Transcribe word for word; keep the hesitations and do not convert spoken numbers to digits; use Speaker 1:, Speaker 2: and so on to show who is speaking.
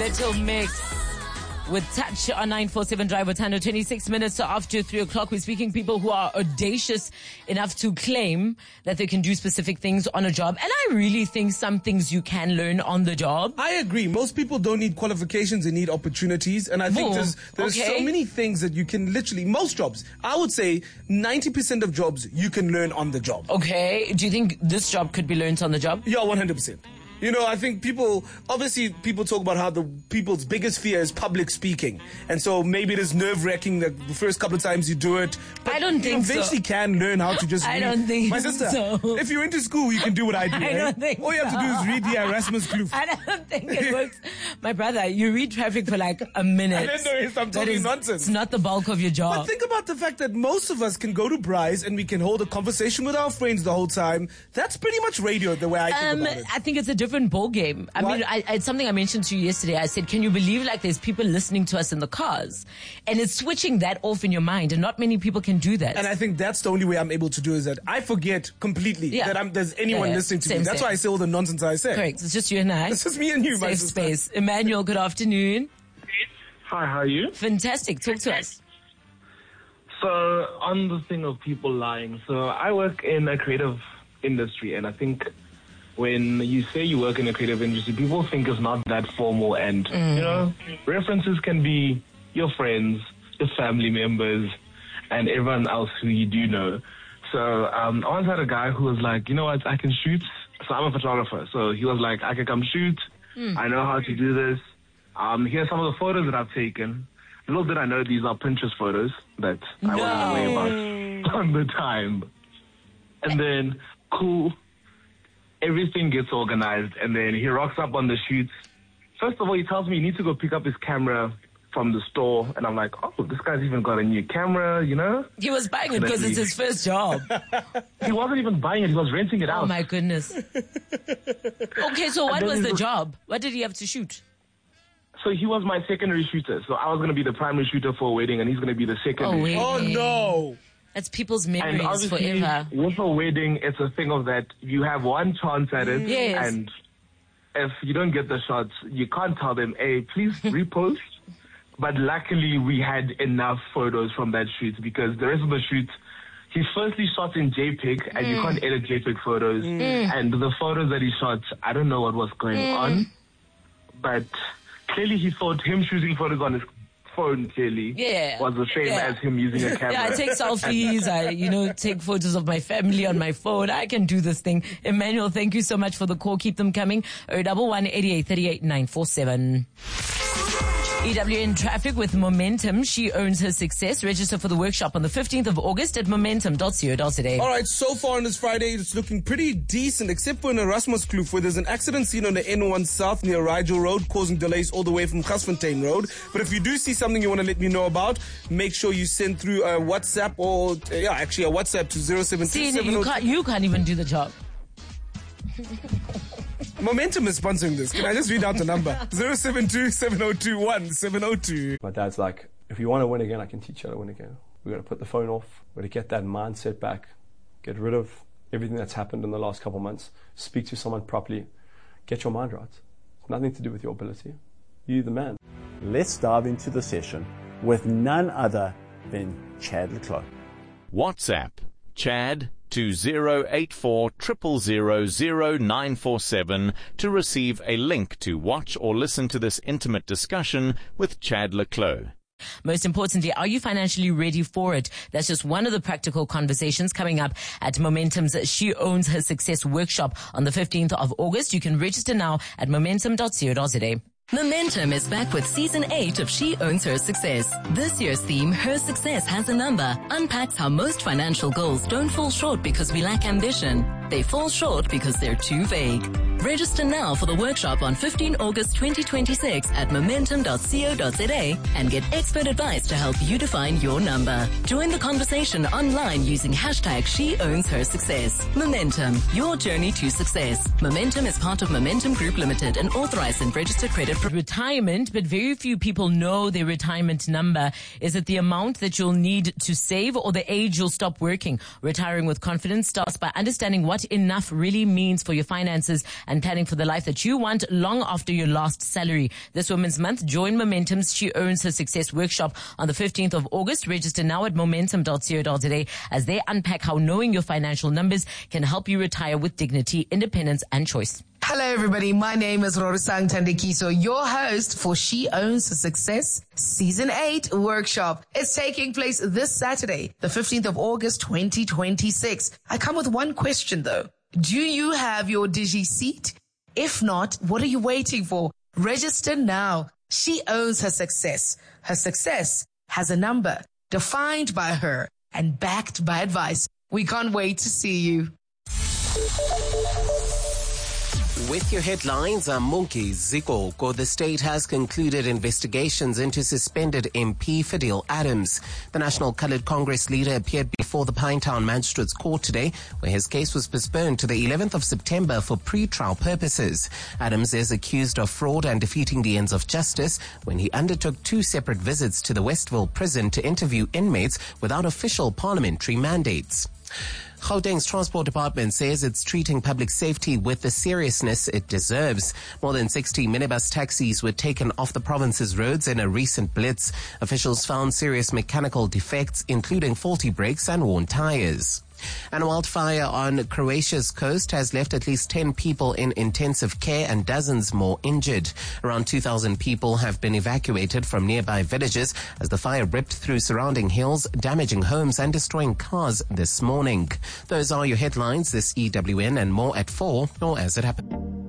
Speaker 1: Little Mix with Touch on nine four seven Drive Tando. twenty-six minutes after three o'clock. We're speaking people who are audacious enough to claim that they can do specific things on a job. And I really think some things you can learn on the job.
Speaker 2: I agree. Most people don't need qualifications, they need opportunities. And I think
Speaker 1: Boom.
Speaker 2: there's, there's
Speaker 1: Okay.
Speaker 2: so many things that you can literally, most jobs, I would say ninety percent of jobs you can learn on the job.
Speaker 1: Okay. Do you think this job could be learned on the job?
Speaker 2: Yeah, one hundred percent. You know, I think people, obviously people talk about how the people's biggest fear is public speaking. And so maybe it is nerve-wracking the first couple of times you do it. But
Speaker 1: I don't
Speaker 2: you
Speaker 1: think so.
Speaker 2: eventually can learn how to just
Speaker 1: I
Speaker 2: read.
Speaker 1: don't think
Speaker 2: My sister,
Speaker 1: so.
Speaker 2: if you went to school, you can do what I do.
Speaker 1: I
Speaker 2: eh?
Speaker 1: don't think
Speaker 2: All you have to do is read the Erasmus Kloof.
Speaker 1: I don't think it works. My brother, you read traffic for like a minute.
Speaker 2: I don't know if I'm
Speaker 1: That
Speaker 2: talking
Speaker 1: is-
Speaker 2: nonsense.
Speaker 1: It's not the bulk of your job.
Speaker 2: But think about the fact that most of us can go to Bryce and we can hold a conversation with our friends the whole time. That's pretty much radio the way I think
Speaker 1: Um,
Speaker 2: about it.
Speaker 1: I think it's a different ball game. I
Speaker 2: Why?
Speaker 1: mean, I, I, it's something I mentioned to you yesterday. I said, can you believe like there's people listening to us in the cars? And it's switching that off in your mind, and not many people can do that.
Speaker 2: And I think that's the only way I'm able to do is that I forget completely
Speaker 1: Yeah.
Speaker 2: that I'm, there's anyone
Speaker 1: Yeah, yeah.
Speaker 2: listening to
Speaker 1: Same,
Speaker 2: me. That's
Speaker 1: same.
Speaker 2: why I say all the nonsense I say.
Speaker 1: Correct. It's just you and I.
Speaker 2: It's just me and you, my
Speaker 1: Safe
Speaker 2: sister.
Speaker 1: space. Emmanuel, good afternoon.
Speaker 3: Hi, how are you?
Speaker 1: Fantastic. Talk to us.
Speaker 3: So, on the thing of people lying, so I work in a creative industry, and I think when you say you work in a creative industry, people think it's not that formal, and, you know, references can be your friends, your family members, and everyone else who you do know. So, um, I once had a guy who was like, you know what, I can shoot. So, I'm a photographer. So, he was like, I can come shoot. I know how to do this. Um, here's some of the photos that I've taken. Little did I know these are Pinterest photos that I wasn't aware about on the time. And then, cool, everything gets organized, and then he rocks up on the shoots. First of all, he tells me he needs to go pick up his camera from the store, and I'm like, oh, this guy's even got a new camera, you know?
Speaker 1: He was buying it because it's his first job.
Speaker 3: He wasn't even buying it, he was renting it out.
Speaker 1: Oh my goodness. Okay, so what
Speaker 3: then
Speaker 1: was
Speaker 3: he
Speaker 1: the
Speaker 3: was-
Speaker 1: job? What did he have to shoot?
Speaker 3: So he was my secondary shooter. So I was going to be the primary shooter for a wedding, and he's going to be the
Speaker 1: Oh,
Speaker 3: secondary.
Speaker 1: wait.
Speaker 2: Oh, no.
Speaker 1: That's people's
Speaker 3: And
Speaker 1: memories
Speaker 3: obviously,
Speaker 1: forever.
Speaker 3: with a wedding, it's a thing of that you have one chance at it,
Speaker 1: Yes.
Speaker 3: and if you don't get the shots, you can't tell them, hey, please repost. But luckily, we had enough photos from that shoot, because the rest of the shoot, he firstly shot in JPEG, and you can't edit JPEG photos. And the photos that he shot, I don't know what was going on, but clearly he thought him shooting photos on his phone clearly
Speaker 1: Yeah.
Speaker 3: was the same
Speaker 1: Yeah.
Speaker 3: as him using a camera.
Speaker 1: Yeah, I take selfies. I, you know, take photos of my family on my phone. I can do this thing. Emmanuel, thank you so much for the call. Keep them coming. oh one one, eighty-eight, thirty-eight, nine four seven. E W N Traffic with Momentum. She owns her success. Register for the workshop on the fifteenth of August at momentum dot co dot za.
Speaker 2: All right, so far on this Friday, it's looking pretty decent, except for in Erasmus Kloof, where there's an accident scene on the N one South near Rigel Road, causing delays all the way from Gasfontein Road. But if you do see something you want to let me know about, make sure you send through a WhatsApp or, uh, yeah, actually a WhatsApp to zero seven two
Speaker 1: See,
Speaker 2: seven
Speaker 1: you
Speaker 2: zero.
Speaker 1: can't, you can't even do the job.
Speaker 2: Momentum is sponsoring this. Can I just read out the number? zero seven two seven zero two one seven zero two.
Speaker 4: My dad's like, if you want to win again, I can teach you how to win again. We're going to put the phone off. We're going to get that mindset back. Get rid of everything that's happened in the last couple of months. Speak to someone properly. Get your mind right. It's nothing to do with your ability. You're the man.
Speaker 5: Let's dive into the session with none other than Chad Leclerc.
Speaker 6: WhatsApp Chad to zero eight four zero zero zero zero nine four seven to receive a link to watch or listen to this intimate discussion with Chad Leclerc.
Speaker 1: Most importantly, are you financially ready for it? That's just one of the practical conversations coming up at Momentum's She Owns Her Success workshop on the fifteenth of August. You can register now at momentum dot co dot za.
Speaker 7: Momentum is back with season eight of She Owns Her Success. This year's theme, Her Success Has a Number, unpacks how most financial goals don't fall short because we lack ambition. They fall short because they're too vague. Register now for the workshop on fifteenth of August twenty twenty-six at momentum dot co dot za and get expert advice to help you define your number. Join the conversation online using hashtag She Owns Her Success. Momentum, your journey to success. Momentum is part of Momentum Group Limited, an authorized and registered credit
Speaker 1: Retirement, but very few people know their retirement number. Is it the amount that you'll need to save or the age you'll stop working? Retiring with confidence starts by understanding what enough really means for your finances and planning for the life that you want long after your last salary. This Women's Month, join Momentum's She Owns Her Success workshop on the fifteenth of August. Register now at momentum dot co dot za as they unpack how knowing your financial numbers can help you retire with dignity, independence, and choice.
Speaker 8: Hello, everybody. My name is Rorisang Tandekiso, your host for She Owns Her Success Season eight workshop. It's taking place this Saturday, the fifteenth of August, twenty twenty-six. I come with one question, though. Do you have your Digi seat? If not, what are you waiting for? Register now. She owns her success. Her success has a number defined by her and backed by advice. We can't wait to see you.
Speaker 9: With your headlines, I'm Munki Zikoko. The state has concluded investigations into suspended M P Fadil Adams. The National Coloured Congress leader appeared before the Pinetown Magistrates Court today, where his case was postponed to the eleventh of September for pre-trial purposes. Adams is accused of fraud and defeating the ends of justice when he undertook two separate visits to the Westville prison to interview inmates without official parliamentary mandates. Gauteng's Transport Department says it's treating public safety with the seriousness it deserves. More than sixty minibus taxis were taken off the province's roads in a recent blitz. Officials found serious mechanical defects, including faulty brakes and worn tires. And a wildfire on Croatia's coast has left at least ten people in intensive care and dozens more injured. Around two thousand people have been evacuated from nearby villages as the fire ripped through surrounding hills, damaging homes and destroying cars this morning. Those are your headlines this E W N and more at four or as it happens.